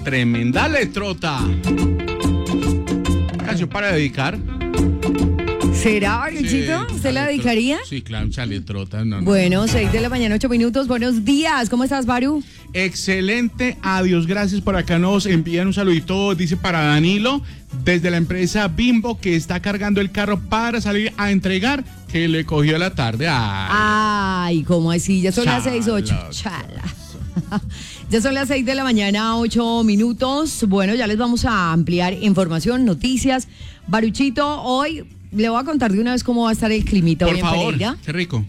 Tremenda letrota. Canción para dedicar. ¿Será, Baruchito? Sí, ¿Usted la dedicaría? Sí, claro, mucha letrota. No. Bueno, 6 de la mañana, 8 minutos. Buenos días. ¿Cómo estás, Baru? Excelente, adiós, gracias. Por acá nos envían un saludito, dice para Danilo, desde la empresa Bimbo, que está cargando el carro para salir a entregar, que le cogió la tarde. Ay, ¿cómo así? Ya son las 6:08. Chala. Ya son las 6 de la mañana, 8 minutos. Bueno, ya les vamos a ampliar información, noticias. Baruchito, hoy le voy a contar de una vez cómo va a estar el climita hoy en Pereira. Qué rico.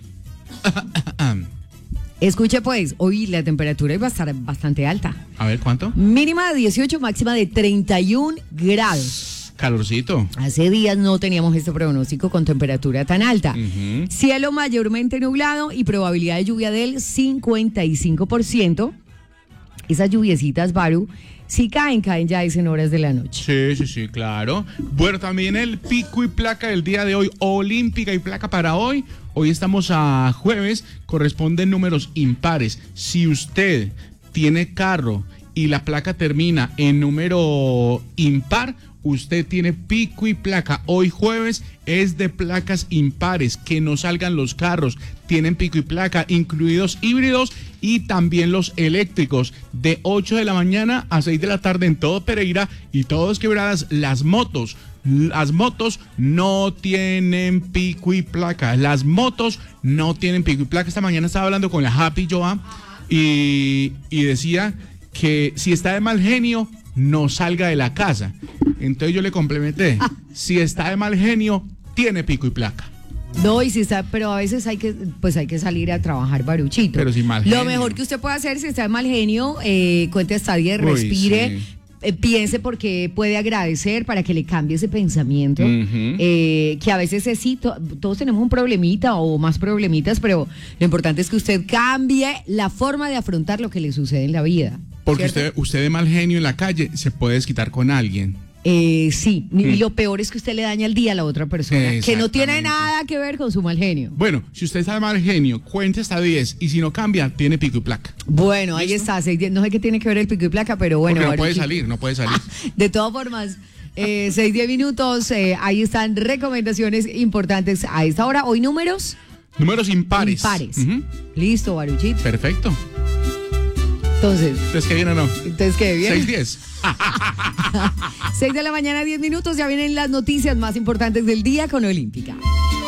Escuche pues, hoy la temperatura va a estar bastante alta. A ver, ¿cuánto? Mínima de 18, máxima de 31 grados. Calorcito. Hace días no teníamos este pronóstico con temperatura tan alta. Cielo mayormente nublado y probabilidad de lluvia del 55%. Esas lluviecitas, Baru, si caen ya es en horas de la noche. Sí, claro. Bueno, también el pico y placa del día de hoy, olímpica y placa para hoy. Hoy estamos a jueves, corresponden números impares. Si usted tiene carro y la placa termina en número impar, usted tiene pico y placa. Hoy jueves es de placas impares, que no salgan los carros. Tienen pico y placa, incluidos híbridos y también los eléctricos, de 8 de la mañana a 6 de la tarde en todo Pereira y todos Quebradas. Las motos no tienen pico y placa. Las motos no tienen pico y placa. Esta mañana estaba hablando con la Happy Joa y decía que si está de mal genio, no salga de la casa. Entonces yo le complementé, si está de mal genio, tiene pico y placa. No, y si está, pero a veces hay que salir a trabajar, Baruchito. Pero sin mal genio. Lo mejor que usted puede hacer si está de mal genio, cuente hasta 10, respire. Sí. Piense porque puede agradecer para que le cambie ese pensamiento, que a veces todos tenemos un problemita o más problemitas, pero lo importante es que usted cambie la forma de afrontar lo que le sucede en la vida. Porque usted de mal genio en la calle se puede desquitar con alguien. Sí, y lo peor es que usted le daña el día a la otra persona, que no tiene nada que ver con su mal genio. Bueno, si usted está de mal genio, cuente hasta 10 y si no cambia, tiene pico y placa. Bueno, ahí está, 6, no sé qué tiene que ver el pico y placa, pero bueno. Porque no puede salir. De todas formas, 6-10 minutos, ahí están recomendaciones importantes a esta hora. Hoy números impares. Listo, Baruchito. Perfecto. Entonces qué bien o no. Entonces qué bien. 6:10. 6 de la mañana, 10 minutos, ya vienen las noticias más importantes del día con Olímpica.